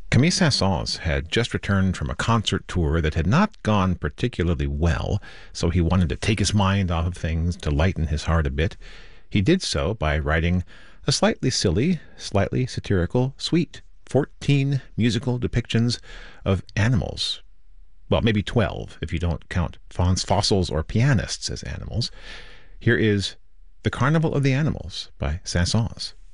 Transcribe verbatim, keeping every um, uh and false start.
Camille Saint-Saëns had just returned from a concert tour that had not gone particularly well, so he wanted to take his mind off of things, to lighten his heart a bit. He did so by writing a slightly silly, slightly satirical, sweet, fourteen musical depictions of animals. Well, maybe twelve, if you don't count fawns, fossils, or pianists as animals. Here is The Carnival of the Animals by Saint-Saëns.